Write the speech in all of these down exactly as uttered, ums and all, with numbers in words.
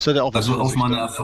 Das hat ja auch was Also für aus sich meiner dann. Erfahrung,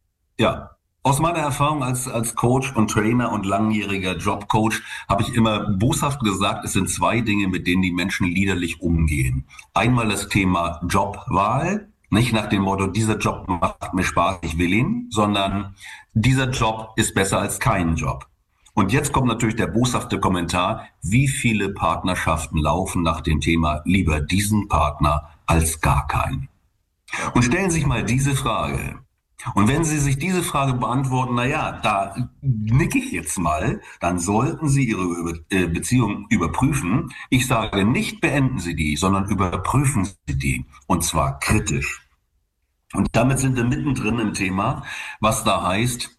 ja, aus meiner Erfahrung als, als Coach und Trainer und langjähriger Jobcoach habe ich immer boshaft gesagt, es sind zwei Dinge, mit denen die Menschen liederlich umgehen. Einmal das Thema Jobwahl, nicht nach dem Motto, dieser Job macht mir Spaß, ich will ihn, sondern dieser Job ist besser als kein Job. Und jetzt kommt natürlich der boshafte Kommentar, wie viele Partnerschaften laufen nach dem Thema lieber diesen Partner als gar keinen. Und stellen Sie sich mal diese Frage. Und wenn Sie sich diese Frage beantworten, na ja, da nicke ich jetzt mal, dann sollten Sie Ihre äh, Beziehung überprüfen. Ich sage nicht beenden Sie die, sondern überprüfen Sie die. Und zwar kritisch. Und damit sind wir mittendrin im Thema, was da heißt,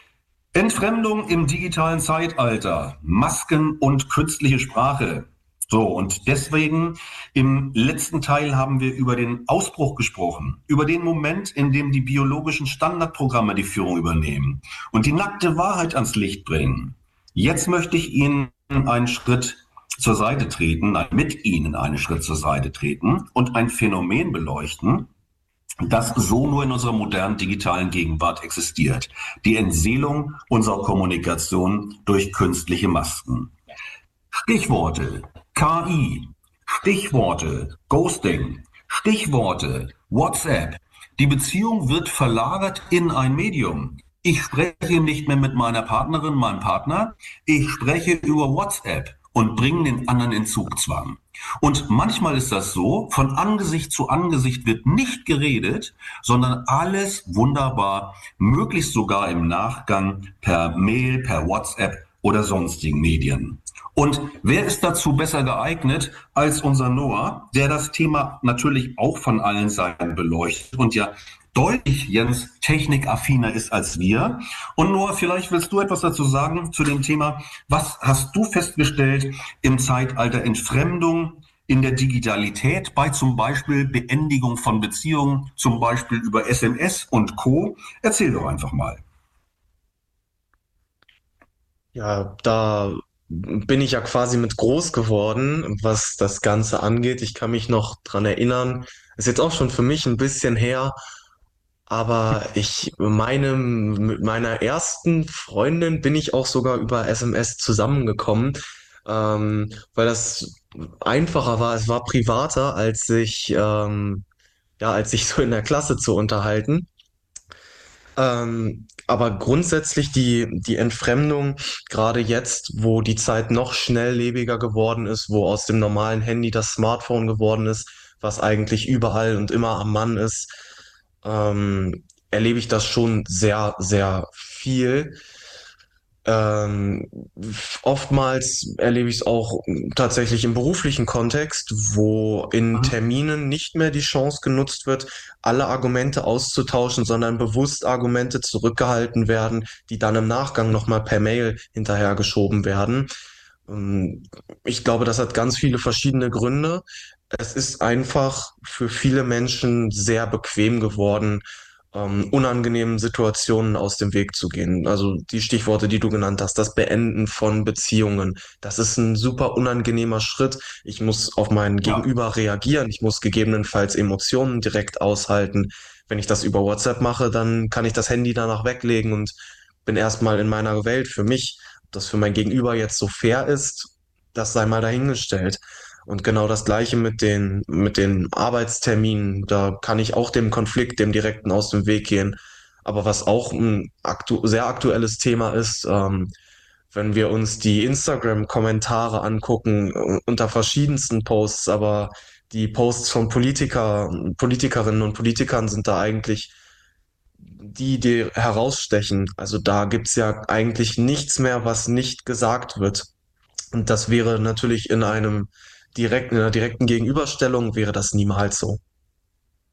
Entfremdung im digitalen Zeitalter, Masken und künstliche Sprache. So, und deswegen im letzten Teil haben wir über den Ausbruch gesprochen, über den Moment, in dem die biologischen Standardprogramme die Führung übernehmen und die nackte Wahrheit ans Licht bringen. Jetzt möchte ich Ihnen einen Schritt zur Seite treten, mit Ihnen einen Schritt zur Seite treten und ein Phänomen beleuchten, das so nur in unserer modernen digitalen Gegenwart existiert. Die Entseelung unserer Kommunikation durch künstliche Masken. Stichworte K I, Stichworte Ghosting, Stichworte WhatsApp. Die Beziehung wird verlagert in ein Medium. Ich spreche nicht mehr mit meiner Partnerin, meinem Partner. Ich spreche über WhatsApp und bringe den anderen in Zugzwang. Und manchmal ist das so, von Angesicht zu Angesicht wird nicht geredet, sondern alles wunderbar, möglichst sogar im Nachgang per Mail, per WhatsApp oder sonstigen Medien. Und wer ist dazu besser geeignet als unser Noah, der das Thema natürlich auch von allen Seiten beleuchtet und ja deutlich, Jens, technikaffiner ist als wir. Und Noah, vielleicht willst du etwas dazu sagen zu dem Thema. Was hast du festgestellt im Zeitalter Entfremdung in der Digitalität bei zum Beispiel Beendigung von Beziehungen, zum Beispiel über S M S und Co.? Erzähl doch einfach mal. Ja, da bin ich ja quasi mit groß geworden, was das Ganze angeht. Ich kann mich noch dran erinnern. Ist jetzt auch schon für mich ein bisschen her, aber ich meine, mit meiner ersten Freundin bin ich auch sogar über S M S zusammengekommen, ähm, weil das einfacher war. Es war privater, als sich, ähm, ja, als sich so in der Klasse zu unterhalten. Ähm, aber grundsätzlich die, die Entfremdung, gerade jetzt, wo die Zeit noch schnelllebiger geworden ist, wo aus dem normalen Handy das Smartphone geworden ist, was eigentlich überall und immer am Mann ist, ähm, erlebe ich das schon sehr, sehr viel. Ähm, Oftmals erlebe ich es auch tatsächlich im beruflichen Kontext, wo in Terminen nicht mehr die Chance genutzt wird, alle Argumente auszutauschen, sondern bewusst Argumente zurückgehalten werden, die dann im Nachgang nochmal per Mail hinterhergeschoben werden. Ähm, Ich glaube, das hat ganz viele verschiedene Gründe. Es ist einfach für viele Menschen sehr bequem geworden, ähm, unangenehmen Situationen aus dem Weg zu gehen. Also die Stichworte, die du genannt hast, das Beenden von Beziehungen, das ist ein super unangenehmer Schritt. Ich muss auf mein Ja. Gegenüber reagieren. Ich muss gegebenenfalls Emotionen direkt aushalten. Wenn ich das über WhatsApp mache, dann kann ich das Handy danach weglegen und bin erstmal in meiner Welt für mich. Ob das für mein Gegenüber jetzt so fair ist, das sei mal dahingestellt. Und genau das Gleiche mit den, mit den Arbeitsterminen. Da kann ich auch dem Konflikt, dem direkten aus dem Weg gehen. Aber was auch ein aktu sehr aktuelles Thema ist, ähm, wenn wir uns die Instagram-Kommentare angucken, äh, unter verschiedensten Posts, aber die Posts von Politiker, Politikerinnen und Politikern sind da eigentlich die, die herausstechen. Also da gibt's ja eigentlich nichts mehr, was nicht gesagt wird. Und das wäre natürlich in einem direkten, in einer direkten Gegenüberstellung wäre das niemals so.